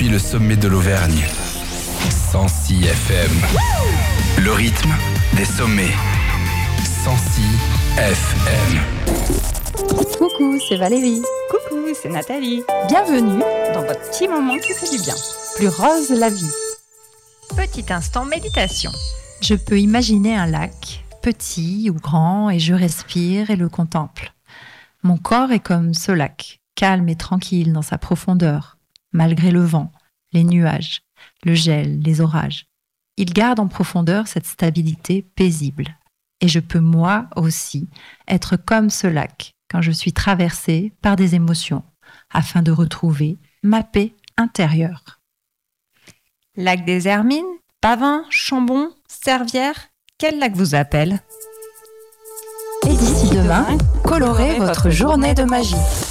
depuis le sommet de l'Auvergne. 106 FM. Le rythme des sommets. 106 FM. Coucou, c'est Valérie. Coucou, c'est Nathalie. Bienvenue Dans votre petit moment qui fait du bien. Plus rose la vie. Petit instant méditation. Je peux imaginer un lac, petit ou grand, et je respire et le contemple. Mon corps est comme ce lac, calme et tranquille dans sa profondeur, malgré le vent, les nuages, le gel, les orages. Il garde en profondeur cette stabilité paisible. Et je peux moi aussi être comme ce lac quand je suis traversée par des émotions, afin de retrouver ma paix intérieure. Lac des Hermines, Pavin, Chambon, Servières, quel lac vous appelle ? Et d'ici demain, colorez votre journée de magie.